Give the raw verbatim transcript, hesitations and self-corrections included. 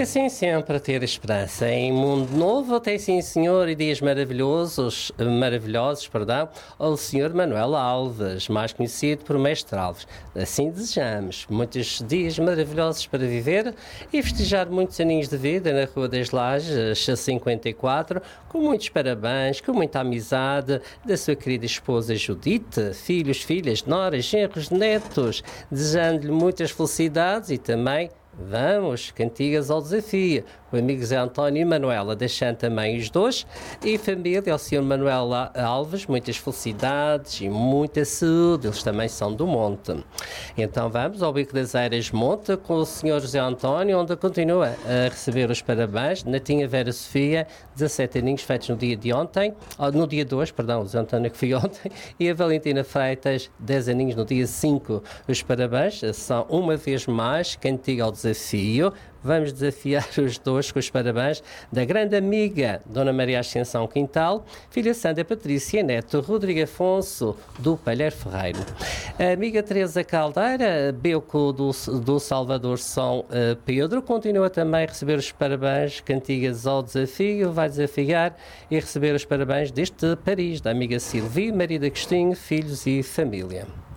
assim sempre ter esperança. Em mundo novo tem sim senhor e dias maravilhosos, maravilhosos, perdão, ao senhor Manuel Alves, mais conhecido por Mestre Alves. Assim desejamos muitos dias maravilhosos para viver e festejar muitos aninhos de vida na Rua das Lajes, cinquenta e quatro, com muitos parabéns, com muita amizade da sua querida esposa Judite, filhos, filhas, noras, genros, netos, desejando-lhe muitas felicidades e também vamos, cantigas ao desafio. O amigo Zé António e Manuela, deixando também os dois, e família ao senhor Manuel Alves, muitas felicidades e muita saúde, eles também são do Monte. Então vamos ao Bico das Eiras Monte com o senhor José António, onde continua a receber os parabéns. Natinha Vera Sofia, dezassete aninhos feitos no dia de ontem, no dia dois, perdão, o José António que foi ontem, e a Valentina Freitas, dez aninhos no dia cinco. Os parabéns são uma vez mais, cantiga ao desafio. Vamos desafiar os dois com os parabéns da grande amiga Dona Maria Ascensão Quintal, filha Sandra Patrícia, neto Rodrigo Afonso, do Palheiro Ferreiro. A amiga Teresa Caldeira, Belco do, do Salvador São uh, Pedro, continua também a receber os parabéns, cantigas ao desafio, vai desafiar e receber os parabéns deste Paris, da amiga Silvia, marido Agostinho, filhos e família.